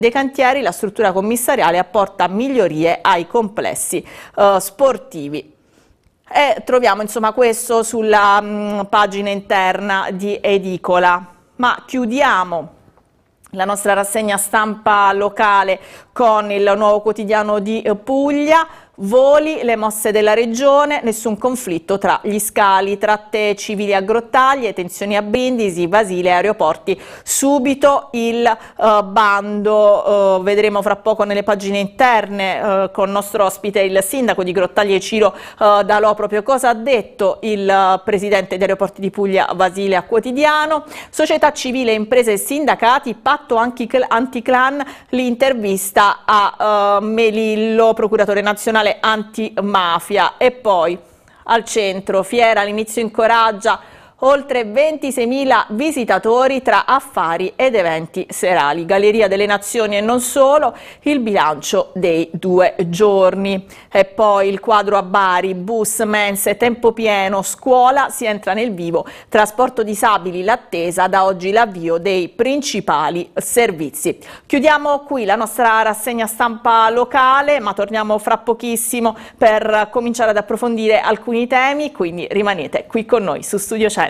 dei cantieri, la struttura commissariale apporta migliorie ai complessi sportivi. E troviamo insomma questo sulla pagina interna di Edicola. Ma chiudiamo la nostra rassegna stampa locale con il Nuovo Quotidiano di Puglia. Voli, le mosse della regione, nessun conflitto tra gli scali, tratte civili a Grottaglie, tensioni a Brindisi, Basile, aeroporti, subito il bando. Vedremo fra poco nelle pagine interne con il nostro ospite il sindaco di Grottaglie Ciro Dalò proprio cosa ha detto il presidente di Aeroporti di Puglia Basile a Quotidiano. Società civile, imprese e sindacati, patto anticlan, l'intervista a Melillo, procuratore nazionale antimafia. E poi al centro, fiera all'inizio incoraggia, oltre 26.000 visitatori tra affari ed eventi serali. Galleria delle Nazioni e non solo, il bilancio dei 2 giorni. E poi il quadro a Bari, bus, mense, tempo pieno, scuola, si entra nel vivo, trasporto disabili, l'attesa, da oggi l'avvio dei principali servizi. Chiudiamo qui la nostra rassegna stampa locale, ma torniamo fra pochissimo per cominciare ad approfondire alcuni temi, quindi rimanete qui con noi su Studio 100.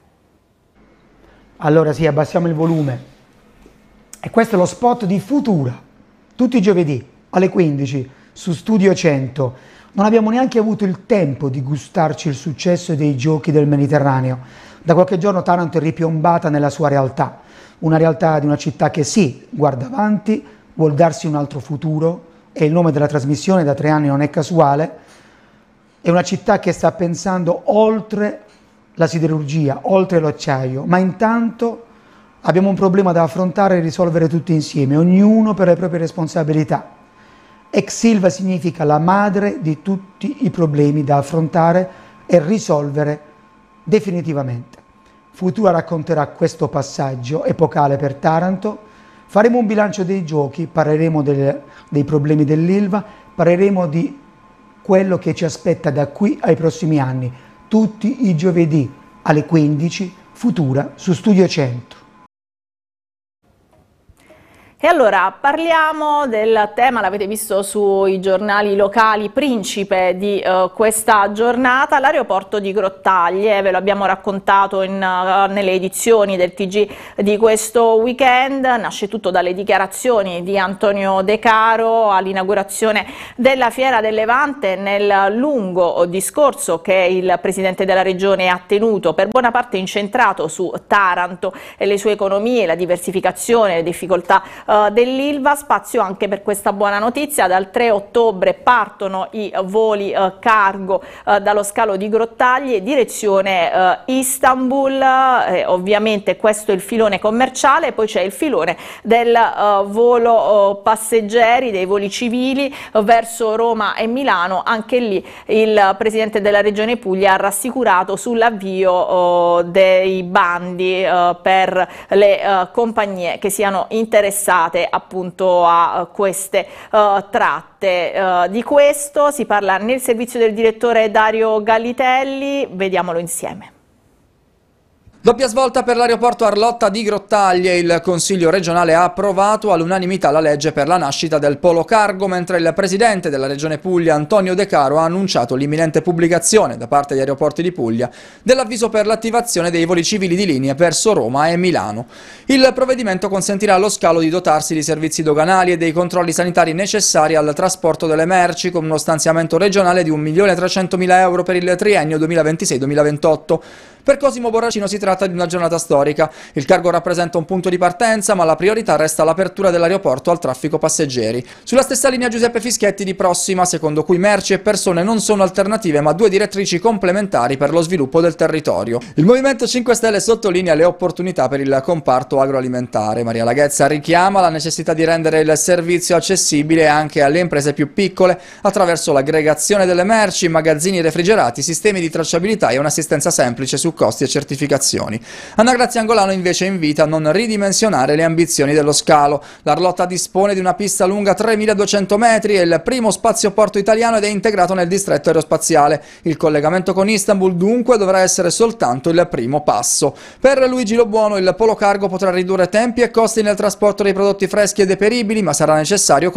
Allora sì, abbassiamo il volume. E questo è lo spot di Futura, tutti i giovedì alle 15 su Studio 100. Non abbiamo neanche avuto il tempo di gustarci il successo dei giochi del Mediterraneo. Da qualche giorno Taranto è ripiombata nella sua realtà, una realtà di una città che sì, guarda avanti, vuol darsi un altro futuro, e il nome della trasmissione da 3 anni non è casuale. È una città che sta pensando oltre la siderurgia, oltre l'acciaio, ma intanto abbiamo un problema da affrontare e risolvere tutti insieme, ognuno per le proprie responsabilità. Ex Ilva significa la madre di tutti i problemi da affrontare e risolvere definitivamente. Futura racconterà questo passaggio epocale per Taranto, faremo un bilancio dei giochi, parleremo dei problemi dell'Ilva, parleremo di quello che ci aspetta da qui ai prossimi anni. Tutti i giovedì alle 15, Futura su Studio 100. E allora parliamo del tema, l'avete visto sui giornali locali, principe di questa giornata, l'aeroporto di Grottaglie. Ve lo abbiamo raccontato nelle edizioni del TG di questo weekend. Nasce tutto dalle dichiarazioni di Antonio De Caro all'inaugurazione della Fiera del Levante, nel lungo discorso che il Presidente della Regione ha tenuto, per buona parte incentrato su Taranto e le sue economie, la diversificazione, le difficoltà dell'Ilva. Spazio anche per questa buona notizia: dal 3 ottobre partono i voli cargo dallo scalo di Grottaglie direzione Istanbul. Ovviamente questo è il filone commerciale, poi c'è il filone del volo passeggeri, dei voli civili verso Roma e Milano. Anche lì il Presidente della Regione Puglia ha rassicurato sull'avvio dei bandi per le compagnie che siano interessate appunto a queste tratte. Di questo si parla nel servizio del direttore Dario Gallitelli, vediamolo insieme. Doppia svolta per l'aeroporto Arlotta di Grottaglie. Il Consiglio regionale ha approvato all'unanimità la legge per la nascita del polo cargo, mentre il presidente della Regione Puglia Antonio De Caro ha annunciato l'imminente pubblicazione da parte di Aeroporti di Puglia dell'avviso per l'attivazione dei voli civili di linea verso Roma e Milano. Il provvedimento consentirà allo scalo di dotarsi di servizi doganali e dei controlli sanitari necessari al trasporto delle merci, con uno stanziamento regionale di 1.300.000 euro per il triennio 2026-2028. Per Cosimo Borracino si tratta di una giornata storica. Il cargo rappresenta un punto di partenza, ma la priorità resta l'apertura dell'aeroporto al traffico passeggeri. Sulla stessa linea Giuseppe Fischietti di Prossima, secondo cui merci e persone non sono alternative ma 2 direttrici complementari per lo sviluppo del territorio. Il Movimento 5 Stelle sottolinea le opportunità per il comparto agroalimentare. Maria Laghezza richiama la necessità di rendere il servizio accessibile anche alle imprese più piccole attraverso l'aggregazione delle merci, magazzini refrigerati, sistemi di tracciabilità e un'assistenza semplice su su costi e certificazioni. Anna Grazia Angolano invece invita a non ridimensionare le ambizioni dello scalo. L'Arlotta dispone di una pista lunga 3.200 metri, è il primo spazioporto italiano ed è integrato nel distretto aerospaziale. Il collegamento con Istanbul dunque dovrà essere soltanto il primo passo. Per Luigi Lobuono il Polo Cargo potrà ridurre tempi e costi nel trasporto dei prodotti freschi e deperibili, ma sarà necessario